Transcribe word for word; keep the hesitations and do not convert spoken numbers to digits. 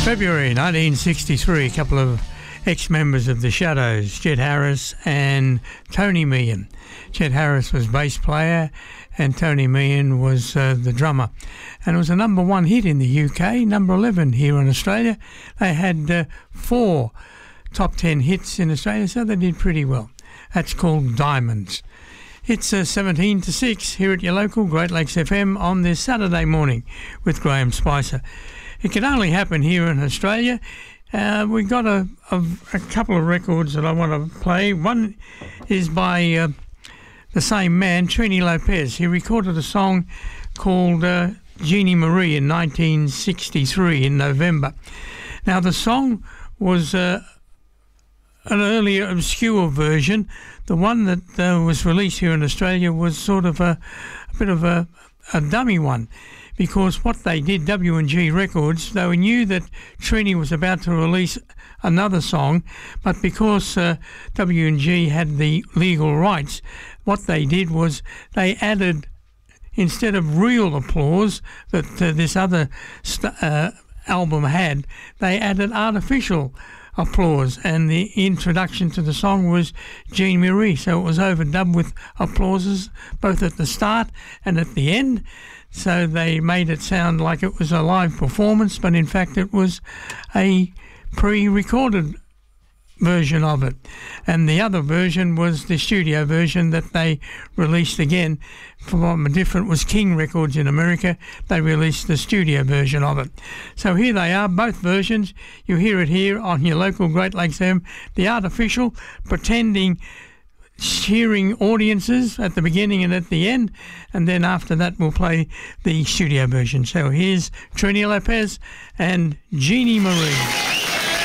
February nineteen sixty-three, a couple of ex-members of the Shadows, Chet Harris and Tony Meehan. Chet Harris was bass player and Tony Meehan was uh, the drummer. And it was a number one hit in the U K, number eleven here in Australia. They had uh, four top ten hits in Australia, so they did pretty well. That's called Diamonds. It's uh, seventeen to six here at your local Great Lakes F M on this Saturday morning with Graham Spicer. It can only happen here in Australia. Uh, we got a, a, a couple of records that I want to play. One is by uh, the same man, Trini Lopez. He recorded a song called uh, Jeannie Marie in nineteen sixty-three in November. Now the song was uh, an earlier obscure version. The one that uh, was released here in Australia was sort of a, a bit of a, a dummy one, because what they did, W and G Records, they knew that Trini was about to release another song, but because uh, W and G had the legal rights, what they did was they added, instead of real applause that uh, this other st- uh, album had, they added artificial applause, and the introduction to the song was Jean Marie, so it was overdubbed with applauses both at the start and at the end. So they made it sound like it was a live performance, but in fact it was a pre-recorded version of it. And the other version was the studio version that they released again from a different, was King Records in America. They released the studio version of it. So here they are, both versions. You hear it here on your local Great Lakes F M, the artificial, pretending, cheering audiences at the beginning and at the end, and then after that we'll play the studio version. So here's Trini Lopez and Jeannie Marie.